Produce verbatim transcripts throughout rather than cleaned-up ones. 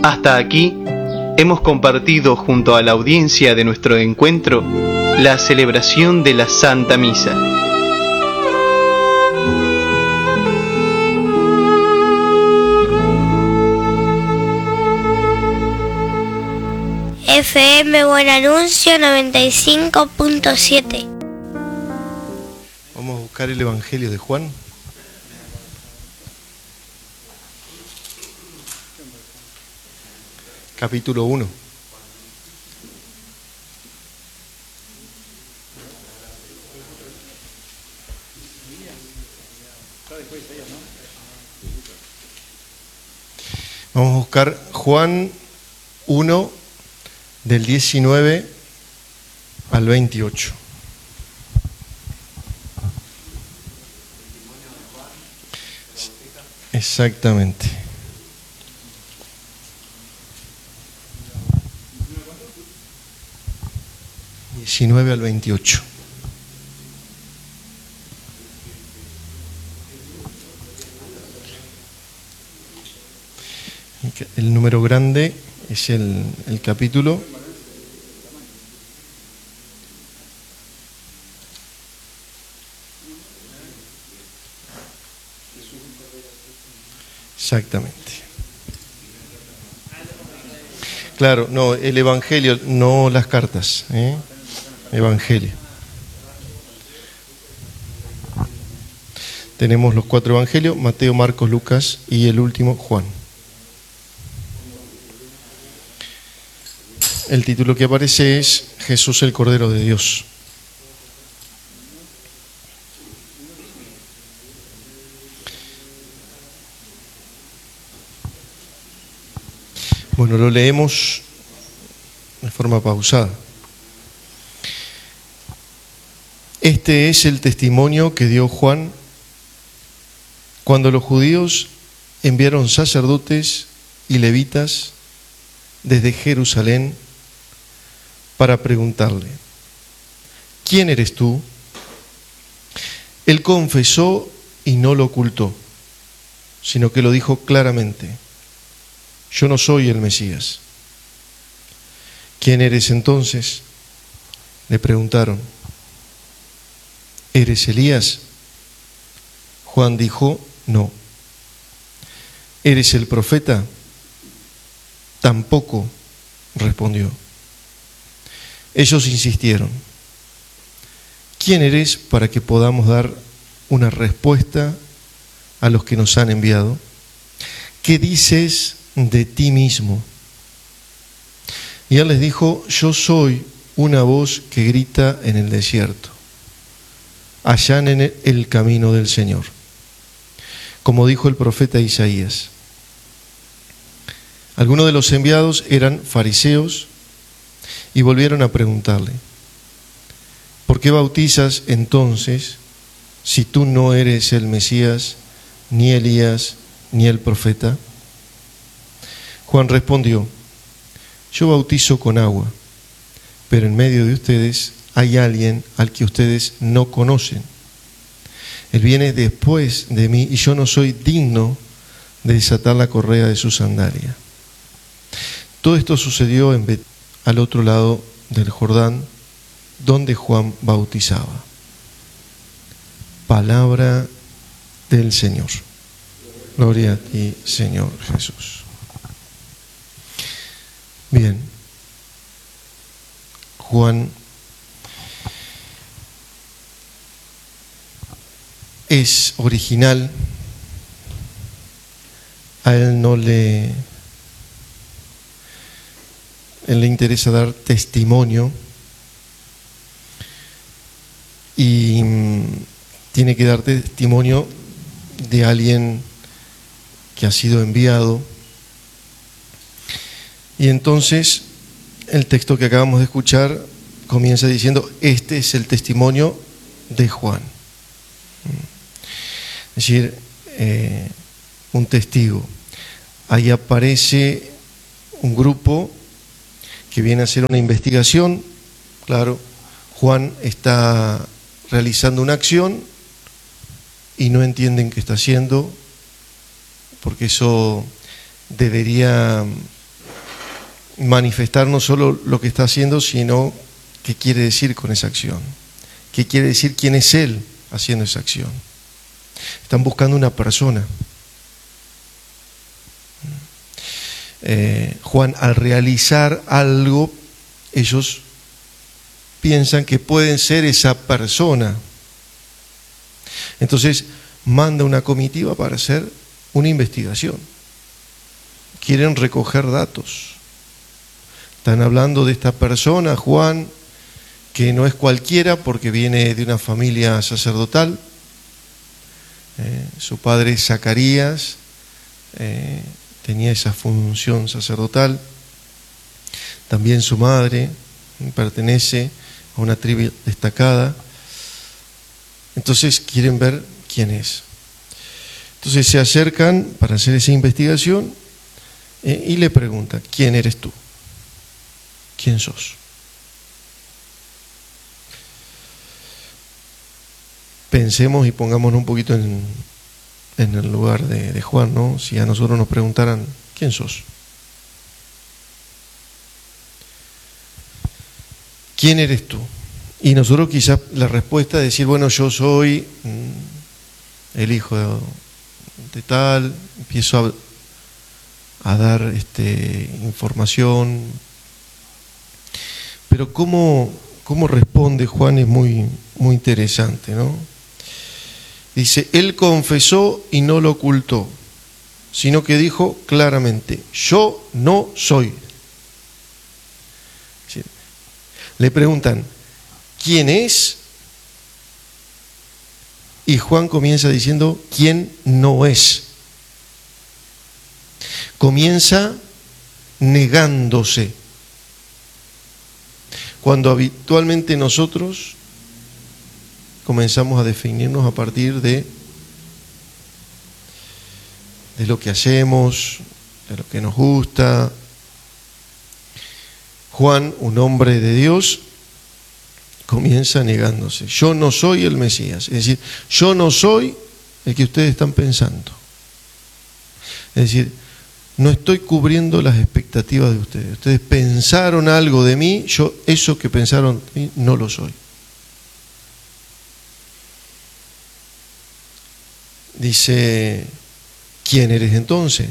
Hasta aquí hemos compartido junto a la audiencia de nuestro encuentro la celebración de la Santa Misa. F M Buen Anuncio noventa y cinco punto siete. Vamos a buscar el Evangelio de Juan. Capítulo uno. Vamos a buscar Juan uno, del diecinueve al veintiocho. Exactamente. diecinueve al veintiocho. El número grande es el, el capítulo. Exactamente. Claro, no, el Evangelio, no las cartas, ¿eh? Evangelio. Tenemos los cuatro evangelios: Mateo, Marcos, Lucas y el último, Juan. El título que aparece es Jesús el Cordero de Dios. Bueno, lo leemos de forma pausada. Este es el testimonio que dio Juan cuando los judíos enviaron sacerdotes y levitas desde Jerusalén para preguntarle: ¿quién eres tú? Él confesó y no lo ocultó, sino que lo dijo claramente: yo no soy el Mesías. ¿Quién eres entonces?, le preguntaron. ¿Eres Elías? Juan dijo: no. ¿Eres el profeta? Tampoco, respondió. Ellos insistieron: ¿quién eres para que podamos dar una respuesta a los que nos han enviado? ¿Qué dices de ti mismo? Y él les dijo: yo soy una voz que grita en el desierto, allanen el camino del Señor, como dijo el profeta Isaías. Algunos de los enviados eran fariseos y volvieron a preguntarle: ¿por qué bautizas entonces si tú no eres el Mesías, ni Elías, ni el profeta? Juan respondió: yo bautizo con agua, pero en medio de ustedes hay alguien al que ustedes no conocen. Él viene después de mí y yo no soy digno de desatar la correa de su sandalia. Todo esto sucedió en Bet- al otro lado del Jordán, donde Juan bautizaba. Palabra del Señor. Gloria a ti, Señor Jesús. Bien, Juan es original, a él no le, él le interesa dar testimonio y tiene que dar testimonio de alguien que ha sido enviado. Y entonces el texto que acabamos de escuchar comienza diciendo: este es el testimonio de Juan. Es decir, eh, un testigo. Ahí aparece un grupo que viene a hacer una investigación. Claro, Juan está realizando una acción y no entienden qué está haciendo, porque eso debería manifestar no solo lo que está haciendo, sino qué quiere decir con esa acción. ¿Qué quiere decir quién es Él haciendo esa acción? Están buscando una persona. Eh, Juan, al realizar algo, ellos piensan que pueden ser esa persona. Entonces manda una comitiva para hacer una investigación. Quieren recoger datos. Están hablando de esta persona, Juan, que no es cualquiera porque viene de una familia sacerdotal. Eh, su padre Zacarías eh, tenía esa función sacerdotal. También su madre pertenece a una tribu destacada. Entonces quieren ver quién es. Entonces se acercan para hacer esa investigación eh, y le preguntan, ¿quién eres tú? ¿Quién sos? Pensemos y pongámonos un poquito en, en el lugar de, de Juan, ¿no? Si a nosotros nos preguntaran, ¿quién sos? ¿Quién eres tú? Y nosotros quizás la respuesta es decir, bueno, yo soy el hijo de, de tal, empiezo a, a dar este, información. Pero cómo, cómo responde Juan es muy, muy interesante, ¿no? Dice, él confesó y no lo ocultó, sino que dijo claramente, yo no soy. Le preguntan, ¿quién es? Y Juan comienza diciendo, ¿quién no es? Comienza negándose. Cuando habitualmente nosotros comenzamos a definirnos a partir de, de lo que hacemos, de lo que nos gusta. Juan, un hombre de Dios, comienza negándose. Yo no soy el Mesías. Es decir, yo no soy el que ustedes están pensando. Es decir, no estoy cubriendo las expectativas de ustedes. Ustedes pensaron algo de mí, yo eso que pensaron de mí no lo soy. Dice, ¿quién eres entonces?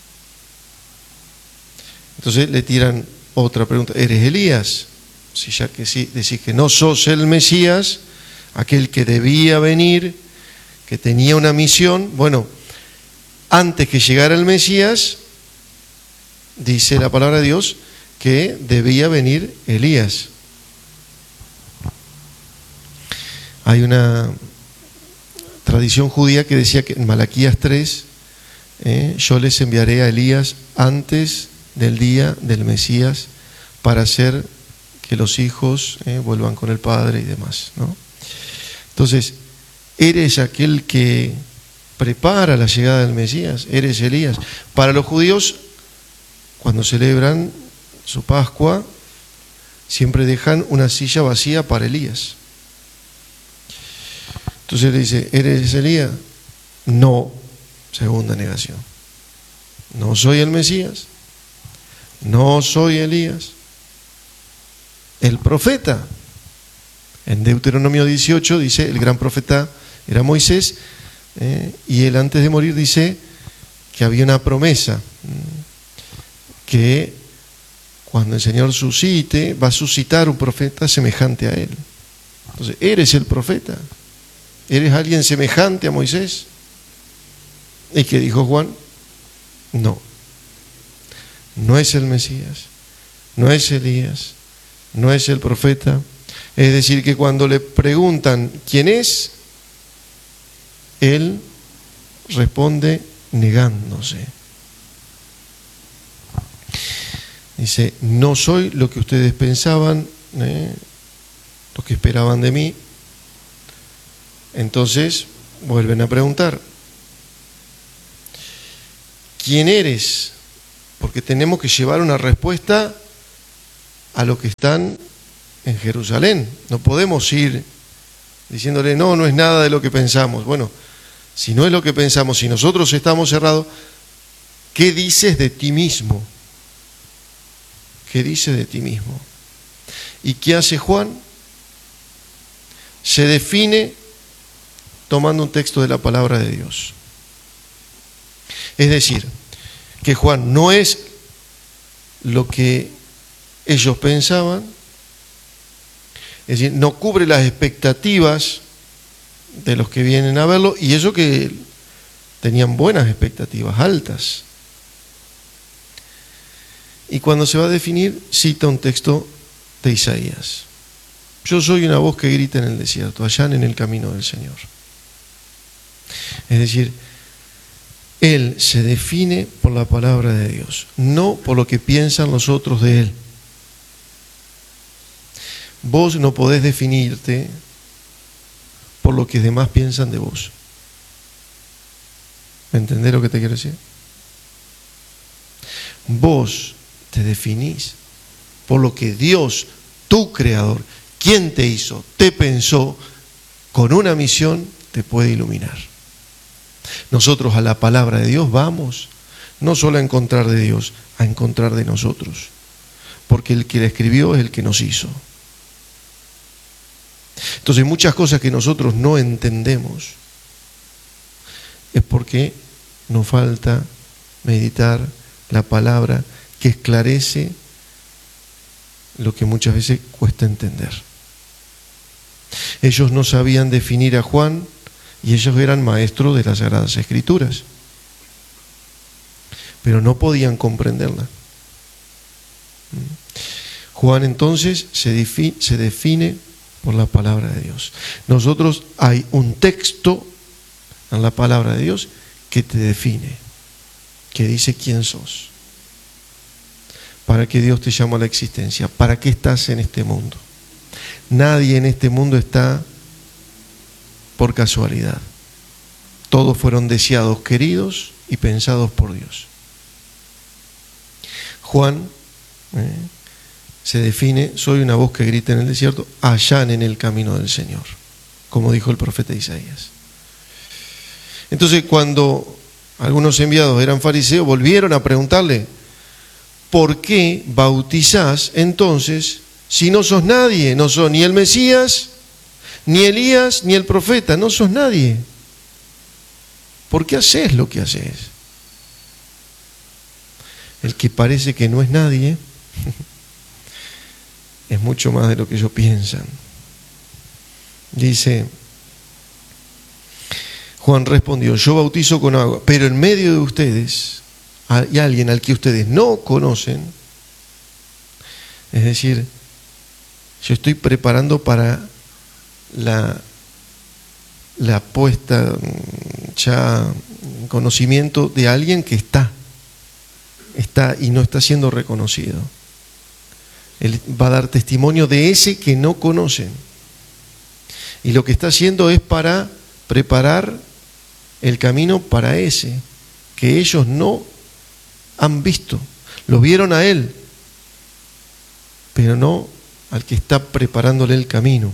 Entonces le tiran otra pregunta, ¿eres Elías? Si ya que sí, decís que no sos el Mesías, aquel que debía venir, que tenía una misión. Bueno, antes que llegara el Mesías, dice la palabra de Dios que debía venir Elías. Hay una tradición judía que decía que en Malaquías tres, eh, yo les enviaré a Elías antes del día del Mesías para hacer que los hijos eh, vuelvan con el Padre y demás, ¿no? Entonces, eres aquel que prepara la llegada del Mesías, eres Elías. Para los judíos, cuando celebran su Pascua, siempre dejan una silla vacía para Elías. Entonces le dice, ¿eres Elías? No, segunda negación. No soy el Mesías, no soy Elías. El profeta, en Deuteronomio dieciocho dice, el gran profeta era Moisés, eh, y él antes de morir dice que había una promesa, que cuando el Señor suscite, va a suscitar un profeta semejante a él. Entonces, ¿eres el profeta? ¿Eres alguien semejante a Moisés? ¿Y qué dijo Juan? No, no es el Mesías, no es Elías, no es el profeta. Es decir, que cuando le preguntan quién es, él responde negándose. Dice, no soy lo que ustedes pensaban, eh, lo que esperaban de mí. Entonces vuelven a preguntar, ¿quién eres? Porque tenemos que llevar una respuesta a los que están en Jerusalén. No podemos ir diciéndole, no, no es nada de lo que pensamos. Bueno, si no es lo que pensamos, si nosotros estamos cerrados, ¿qué dices de ti mismo? que dice de ti mismo. ¿Y qué hace Juan? Se define tomando un texto de la palabra de Dios. Es decir, que Juan no es lo que ellos pensaban, es decir, no cubre las expectativas de los que vienen a verlo, y eso que tenían buenas expectativas, altas. Y cuando se va a definir, cita un texto de Isaías. Yo soy una voz que grita en el desierto, allá en el camino del Señor. Es decir, Él se define por la palabra de Dios, no por lo que piensan los otros de Él. Vos no podés definirte por lo que demás piensan de vos. ¿Me entendés lo que te quiero decir? Vos te definís por lo que Dios, tu creador, quien te hizo, te pensó, con una misión te puede iluminar. Nosotros a la palabra de Dios vamos, no solo a encontrar de Dios, a encontrar de nosotros, porque el que la escribió es el que nos hizo. Entonces muchas cosas que nosotros no entendemos es porque nos falta meditar la palabra que esclarece lo que muchas veces cuesta entender. Ellos no sabían definir a Juan y ellos eran maestros de las Sagradas Escrituras, pero no podían comprenderla. Juan entonces se define, se define por la palabra de Dios. Nosotros hay un texto en la palabra de Dios que te define, que dice quién sos, para qué Dios te llama a la existencia, para qué estás en este mundo. Nadie en este mundo está por casualidad. Todos fueron deseados, queridos y pensados por Dios. Juan eh, se define, soy una voz que grita en el desierto, allanen el camino del Señor, como dijo el profeta Isaías. Entonces, cuando algunos enviados eran fariseos, volvieron a preguntarle, ¿por qué bautizás entonces si no sos nadie? No sos ni el Mesías, ni Elías, ni el profeta, no sos nadie. ¿Por qué haces lo que haces? El que parece que no es nadie es mucho más de lo que ellos piensan. Dice, Juan respondió, yo bautizo con agua, pero en medio de ustedes hay alguien al que ustedes no conocen. Es decir, yo estoy preparando para la, la puesta ya en conocimiento de alguien que está, está y no está siendo reconocido. Él va a dar testimonio de ese que no conocen. Y lo que está haciendo es para preparar el camino para ese que ellos no han visto. Lo vieron a él, pero no al que está preparándole el camino.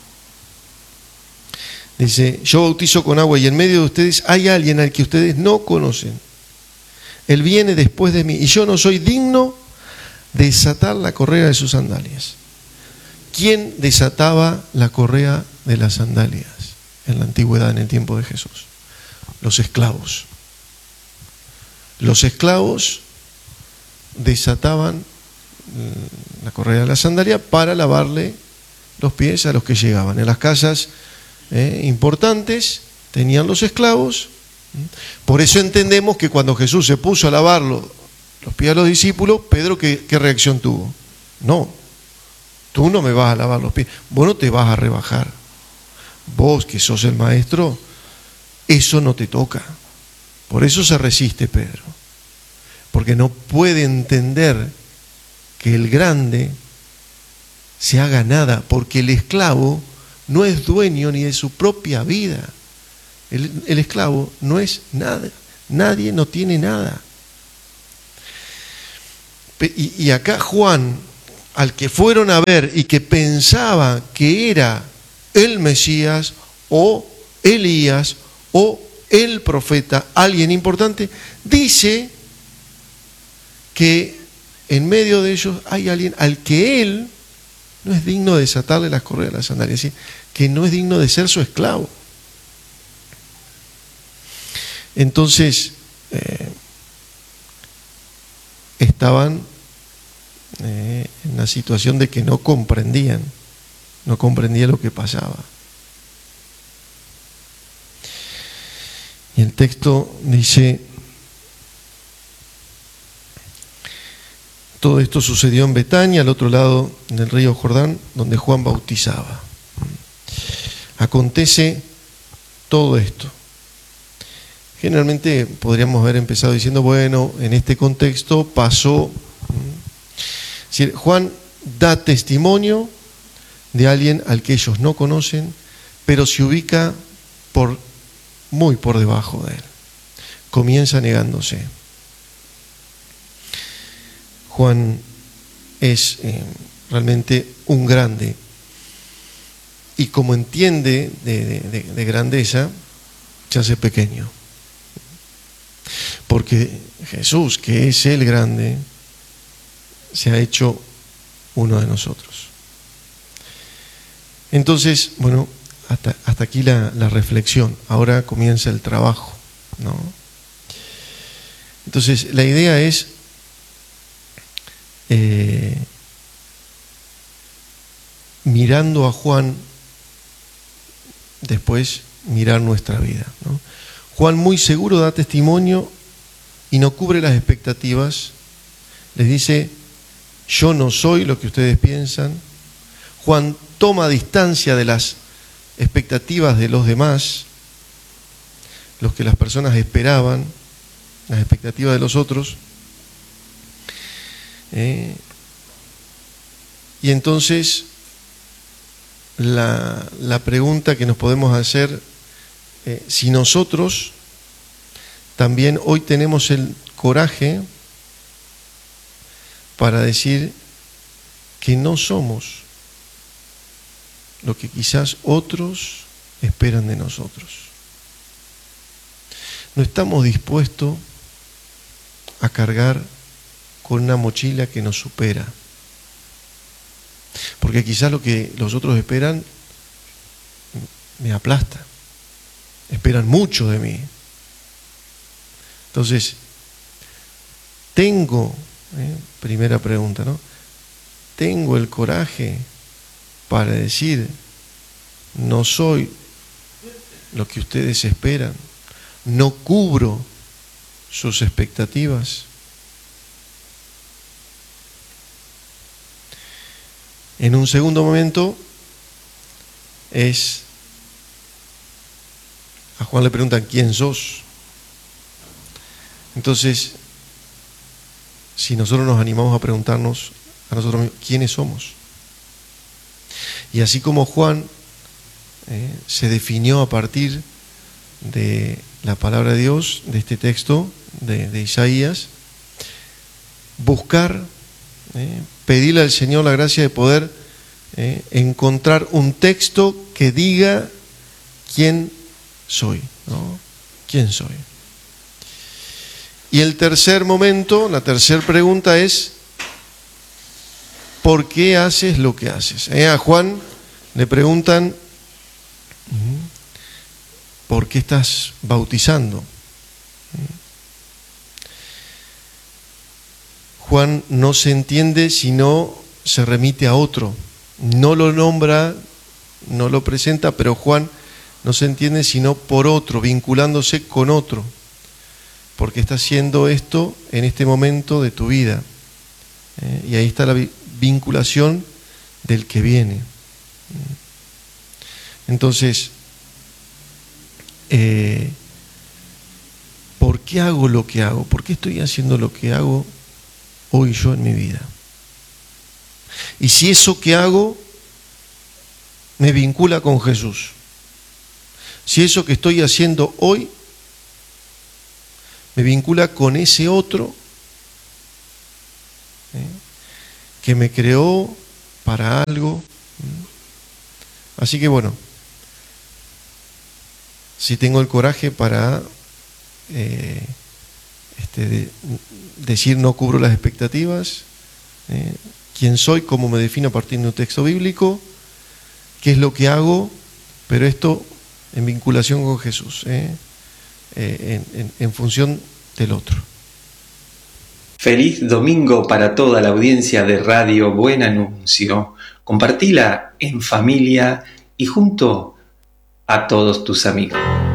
Dice, yo bautizo con agua y en medio de ustedes hay alguien al que ustedes no conocen. Él viene después de mí y yo no soy digno de desatar la correa de sus sandalias. ¿Quién desataba la correa de las sandalias en la antigüedad, en el tiempo de Jesús? Los esclavos. Los esclavos desataban la correa de la sandalia para lavarle los pies a los que llegaban. En las casas eh, importantes tenían los esclavos. Por eso entendemos que cuando Jesús se puso a lavarlo los pies a los discípulos, Pedro, ¿qué, qué reacción tuvo? No, tú no me vas a lavar los pies, vos no te vas a rebajar. Vos que sos el maestro, eso no te toca. Por eso se resiste Pedro, porque no puede entender que el grande se haga nada, porque el esclavo no es dueño ni de su propia vida. El, el esclavo no es nada, nadie no tiene nada. Y, y acá Juan, al que fueron a ver y que pensaba que era el Mesías o Elías o el profeta, alguien importante, dice que en medio de ellos hay alguien al que él no es digno de desatarle las correas de las sandalias, es decir, que no es digno de ser su esclavo. Entonces, eh, estaban eh, en la situación de que no comprendían, no comprendían lo que pasaba. Y el texto dice, todo esto sucedió en Betania, al otro lado del río Jordán, donde Juan bautizaba. Acontece todo esto. Generalmente podríamos haber empezado diciendo, bueno, en este contexto pasó. Es decir, Juan da testimonio de alguien al que ellos no conocen, pero se ubica por, muy por debajo de él. Comienza negándose. Juan es eh, realmente un grande, y como entiende de, de, de grandeza, se hace pequeño. Porque Jesús, que es el grande, se ha hecho uno de nosotros. Entonces, bueno, hasta, hasta aquí la, la reflexión. Ahora comienza el trabajo, ¿no? Entonces, la idea es eh, mirando a Juan, después mirar nuestra vida, ¿no? Juan muy seguro da testimonio y no cubre las expectativas. Les dice, yo no soy lo que ustedes piensan. Juan toma distancia de las expectativas de los demás, los que las personas esperaban, las expectativas de los otros. Eh, y entonces la, la pregunta que nos podemos hacer, eh, si nosotros también hoy tenemos el coraje para decir que no somos lo que quizás otros esperan de nosotros. No estamos dispuestos a cargar con una mochila que nos supera. Porque quizás lo que los otros esperan me aplasta. Esperan mucho de mí. Entonces, tengo, eh, primera pregunta, ¿no? Tengo el coraje para decir, no soy lo que ustedes esperan, no cubro sus expectativas. En un segundo momento es, a Juan le preguntan, ¿quién sos? Entonces, si nosotros nos animamos a preguntarnos a nosotros mismos, ¿quiénes somos? Y así como Juan eh, se definió a partir de la palabra de Dios, de este texto de, de Isaías, buscar, eh, pedirle al Señor la gracia de poder eh, encontrar un texto que diga quién soy, ¿no? ¿Quién soy? Y el tercer momento, la tercera pregunta es, ¿por qué haces lo que haces? Eh, a Juan le preguntan, ¿por qué estás bautizando? Juan no se entiende si no se remite a otro. No lo nombra, no lo presenta, pero Juan no se entiende sino por otro, vinculándose con otro. Porque está haciendo esto en este momento de tu vida. Eh, y ahí está la vinculación del que viene. Entonces, eh, ¿por qué hago lo que hago? ¿Por qué estoy haciendo lo que hago hoy yo en mi vida? Y si eso que hago me vincula con Jesús, si eso que estoy haciendo hoy me vincula con ese otro ¿eh? que me creó para algo. Así que bueno, si tengo el coraje para eh, este, de, decir no cubro las expectativas, ¿eh? ¿Quién soy? ¿Cómo me defino a partir de un texto bíblico? ¿Qué es lo que hago? Pero esto en vinculación con Jesús, ¿eh? Eh, en, en, en función del otro. Feliz domingo para toda la audiencia de Radio Buen Anuncio. Compartila en familia y junto a todos tus amigos.